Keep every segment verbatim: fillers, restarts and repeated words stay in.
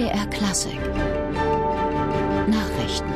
D R Klassik Nachrichten.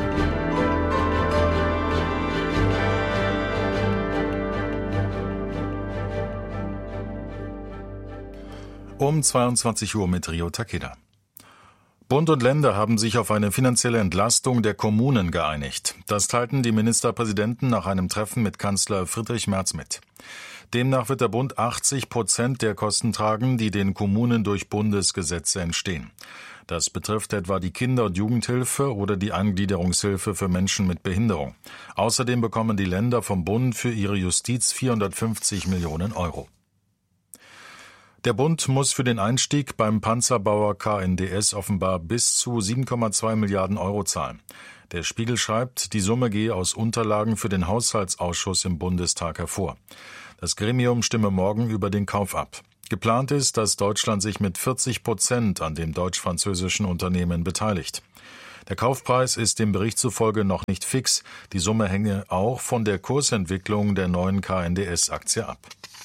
Um zweiundzwanzig Uhr mit Rio Takeda. Bund und Länder haben sich auf eine finanzielle Entlastung der Kommunen geeinigt. Das teilten die Ministerpräsidenten nach einem Treffen mit Kanzler Friedrich Merz mit. Demnach wird der Bund achtzig Prozent der Kosten tragen, die den Kommunen durch Bundesgesetze entstehen. Das betrifft etwa die Kinder- und Jugendhilfe oder die Eingliederungshilfe für Menschen mit Behinderung. Außerdem bekommen die Länder vom Bund für ihre Justiz vierhundertfünfzig Millionen Euro. Der Bund muss für den Einstieg beim Panzerbauer K N D S offenbar bis zu sieben Komma zwei Milliarden Euro zahlen. Der Spiegel schreibt, die Summe gehe aus Unterlagen für den Haushaltsausschuss im Bundestag hervor. Das Gremium stimme morgen über den Kauf ab. Geplant ist, dass Deutschland sich mit vierzig Prozent an dem deutsch-französischen Unternehmen beteiligt. Der Kaufpreis ist dem Bericht zufolge noch nicht fix. Die Summe hänge auch von der Kursentwicklung der neuen K N D S-Aktie ab.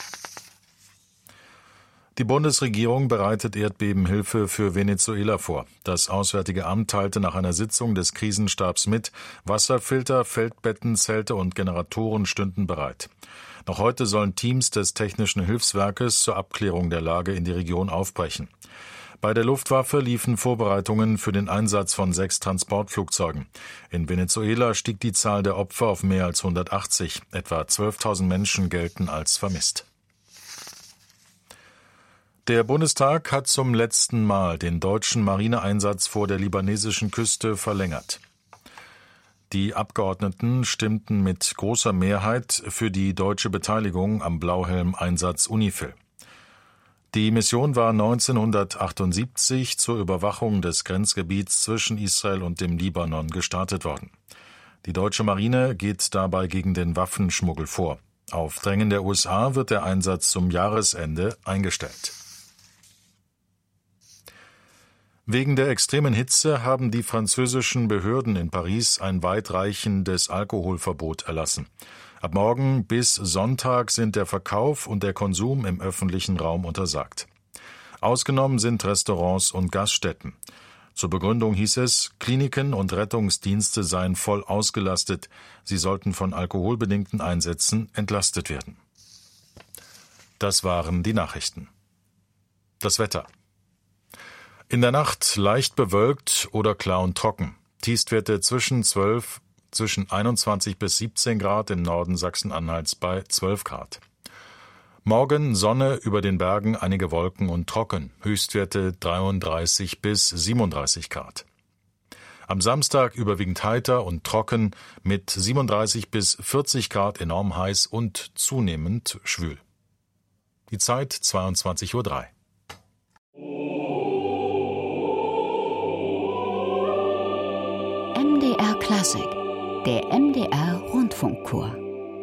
Die Bundesregierung bereitet Erdbebenhilfe für Venezuela vor. Das Auswärtige Amt teilte nach einer Sitzung des Krisenstabs mit, Wasserfilter, Feldbetten, Zelte und Generatoren stünden bereit. Noch heute sollen Teams des Technischen Hilfswerkes zur Abklärung der Lage in die Region aufbrechen. Bei der Luftwaffe liefen Vorbereitungen für den Einsatz von sechs Transportflugzeugen. In Venezuela stieg die Zahl der Opfer auf mehr als hundertachtzig. Etwa zwölftausend Menschen gelten als vermisst. Der Bundestag hat zum letzten Mal den deutschen Marineeinsatz vor der libanesischen Küste verlängert. Die Abgeordneten stimmten mit großer Mehrheit für die deutsche Beteiligung am Blauhelm-Einsatz UNIFIL. Die Mission war neunzehnhundertachtundsiebzig zur Überwachung des Grenzgebiets zwischen Israel und dem Libanon gestartet worden. Die deutsche Marine geht dabei gegen den Waffenschmuggel vor. Auf Drängen der U S A wird der Einsatz zum Jahresende eingestellt. Wegen der extremen Hitze haben die französischen Behörden in Paris ein weitreichendes Alkoholverbot erlassen. Ab morgen bis Sonntag sind der Verkauf und der Konsum im öffentlichen Raum untersagt. Ausgenommen sind Restaurants und Gaststätten. Zur Begründung hieß es, Kliniken und Rettungsdienste seien voll ausgelastet. Sie sollten von alkoholbedingten Einsätzen entlastet werden. Das waren die Nachrichten. Das Wetter. In der Nacht leicht bewölkt oder klar und trocken. Tiefstwerte zwischen zwölf, zwischen einundzwanzig bis siebzehn Grad, im Norden Sachsen-Anhalts bei zwölf Grad. Morgen Sonne, über den Bergen einige Wolken und trocken. Höchstwerte dreiunddreißig bis siebenunddreißig Grad. Am Samstag überwiegend heiter und trocken mit siebenunddreißig bis vierzig Grad, enorm heiß und zunehmend schwül. Die Zeit zweiundzwanzig Uhr drei. M D R Klassik, der M D R Rundfunkchor.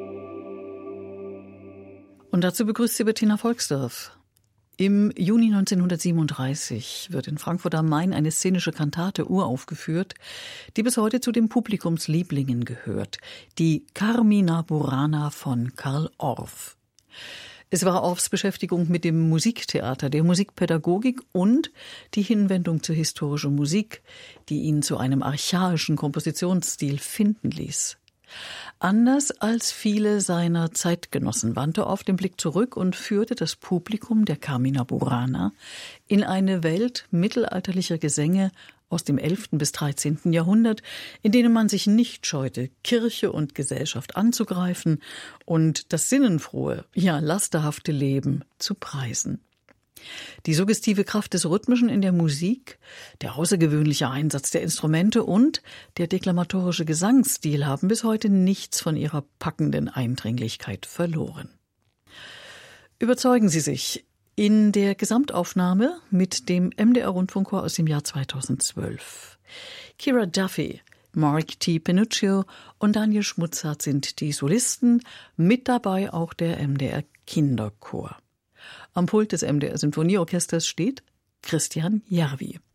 Und dazu begrüßt sie Bettina Volksdorf. Im Juni neunzehnhundertsiebenunddreißig wird in Frankfurt am Main eine szenische Kantate uraufgeführt, die bis heute zu den Publikumslieblingen gehört, die Carmina Burana von Karl Orff. Es war Orffs Beschäftigung mit dem Musiktheater, der Musikpädagogik und die Hinwendung zur historischen Musik, die ihn zu einem archaischen Kompositionsstil finden ließ. Anders als viele seiner Zeitgenossen wandte Orff den Blick zurück und führte das Publikum der Carmina Burana in eine Welt mittelalterlicher Gesänge aus dem elften bis dreizehnten Jahrhundert, in denen man sich nicht scheute, Kirche und Gesellschaft anzugreifen und das sinnenfrohe, ja lasterhafte Leben zu preisen. Die suggestive Kraft des Rhythmischen in der Musik, der außergewöhnliche Einsatz der Instrumente und der deklamatorische Gesangsstil haben bis heute nichts von ihrer packenden Eindringlichkeit verloren. Überzeugen Sie sich in der Gesamtaufnahme mit dem M D R Rundfunkchor aus dem Jahr zweitausendzwölf. Kira Duffy, Mark T. Pinuccio und Daniel Schmutzert sind die Solisten, mit dabei auch der M D R Kinderchor. Am Pult des M D R Sinfonieorchesters steht Christian Järvi.